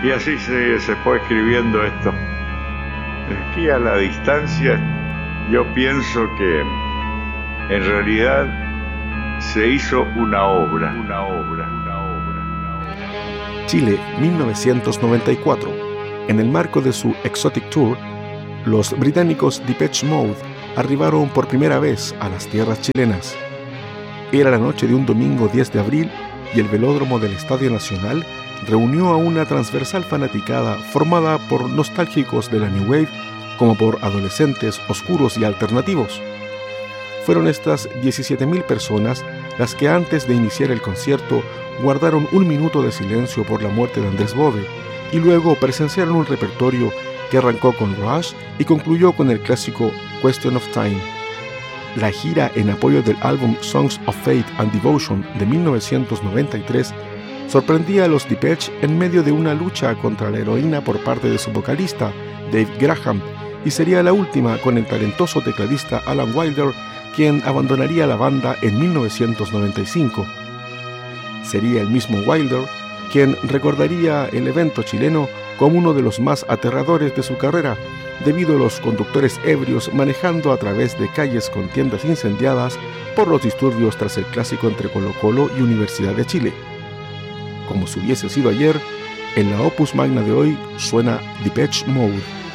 Y así se fue escribiendo esto. Aquí a la distancia yo pienso que en realidad se hizo una obra. Chile, 1994. En el marco de su Exotic Tour, los británicos Depeche Mode arribaron por primera vez a las tierras chilenas. Era la noche de un domingo 10 de abril y el velódromo del Estadio Nacional reunió a una transversal fanaticada formada por nostálgicos de la New Wave como por adolescentes oscuros y alternativos. Fueron estas 17.000 personas las que antes de iniciar el concierto guardaron un minuto de silencio por la muerte de Andrés Bove y luego presenciaron un repertorio que arrancó con Rush y concluyó con el clásico Question of Time. La gira en apoyo del álbum Songs of Faith and Devotion de 1993 sorprendía a los Depeche en medio de una lucha contra la heroína por parte de su vocalista, Dave Graham, y sería la última con el talentoso tecladista Alan Wilder, quien abandonaría la banda en 1995. Sería el mismo Wilder quien recordaría el evento chileno como uno de los más aterradores de su carrera, debido a los conductores ebrios manejando a través de calles con tiendas incendiadas por los disturbios tras el clásico entre Colo-Colo y Universidad de Chile. Como si hubiese sido ayer, en la Opus Magna de hoy suena Depeche Mode.